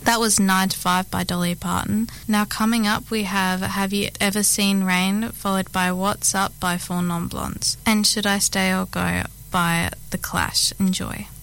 That was 9 to 5 by Dolly Parton. Now coming up we Have You Ever Seen Rain, followed by What's Up by Four Non Blondes, and Should I Stay or Go by The Clash. Enjoy.